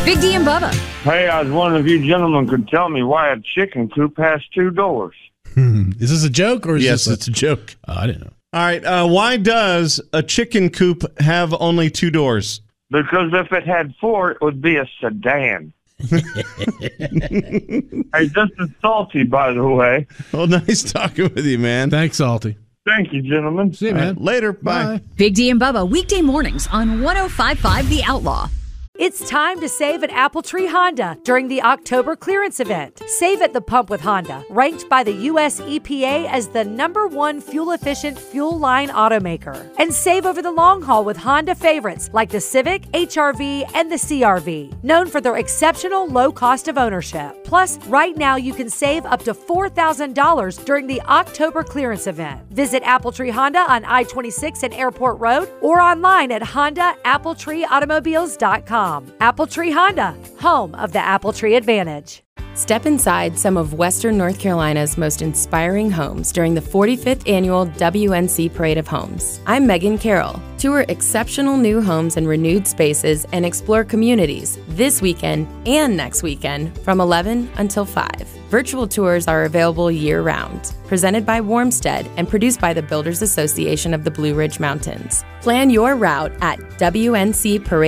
Big D and Bubba. Hey, I was wondering if you gentlemen could tell me why a chicken coop has two doors. Is this a joke or is Yes, this it's a joke. Oh, I didn't know. All right. Why does a chicken coop have only two doors? Because if it had four, it would be a sedan. Hey, this is Salty, by the way. Well, nice talking with you, man. Thanks, Salty. Thank you, gentlemen. See you, man. Later. Bye. Big D and Bubba, weekday mornings on 105.5 The Outlaw. It's time to save at Apple Tree Honda during the October clearance event. Save at the pump with Honda, ranked by the U.S. EPA as the #1 fuel-efficient fuel line automaker. And save over the long haul with Honda favorites like the Civic, HR-V, and the CR-V, known for their exceptional low cost of ownership. Plus, right now you can save up to $4,000 during the October clearance event. Visit Apple Tree Honda on I-26 and Airport Road or online at HondaAppletreeAutomobiles.com. Apple Tree Honda, home of the Apple Tree Advantage. Step inside some of Western North Carolina's most inspiring homes during the 45th Annual WNC Parade of Homes. I'm Megan Carroll. Tour exceptional new homes and renewed spaces and explore communities this weekend and next weekend from 11 until 5. Virtual tours are available year-round. Presented by Warmstead and produced by the Builders Association of the Blue Ridge Mountains. Plan your route at WNCParade.com.